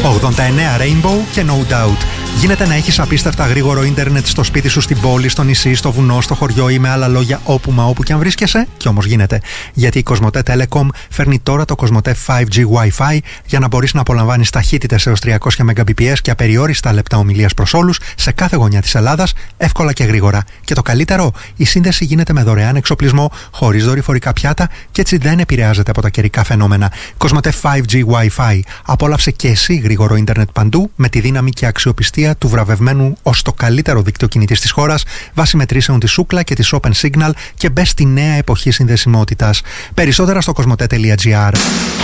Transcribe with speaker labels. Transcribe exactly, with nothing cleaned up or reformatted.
Speaker 1: ογδόντα εννέα Rainbow και No Doubt. Γίνεται να έχεις απίστευτα γρήγορο ίντερνετ στο σπίτι σου, στην πόλη, στο νησί, στο βουνό, στο χωριό ή με άλλα λόγια όπου μα όπου και αν βρίσκεσαι. Και όμως γίνεται. Γιατί η Κοσμοτέ Telecom φέρνει τώρα το Κοσμοτέ φάιβ τζι Wi-Fi για να μπορείς να απολαμβάνεις ταχύτητες έως τριακόσια Mbps και απεριόριστα λεπτά ομιλίας προς όλους σε κάθε γωνιά της Ελλάδας, εύκολα και γρήγορα. Και το καλύτερο, η σύνδεση γίνεται με δωρεάν εξοπλισμό, χωρίς δορυφορικά πιάτα και έτσι δεν επηρεάζεται από τα καιρικά φαινόμενα. Κοσμοτέ φάιβ τζι Wi-Fi. Απόλαυσε και εσύ γρήγορο ίντερνετ παντού με τη δύναμη και αξιοπιστία του βραβευμένου ως το καλύτερο δίκτυο κινητής της χώρας βάσει μετρήσεων της Ookla και της Open Signal και μπες στη νέα εποχή συνδεσιμότητας. Περισσότερα στο κοσμοτέ τελεία τζι άρ.